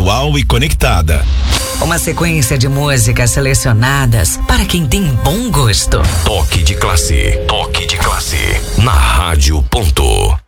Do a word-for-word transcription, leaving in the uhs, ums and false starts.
atual e conectada. Uma sequência de músicas selecionadas para quem tem bom gosto. Toque de classe. Toque de classe. Na Rádio Ponto.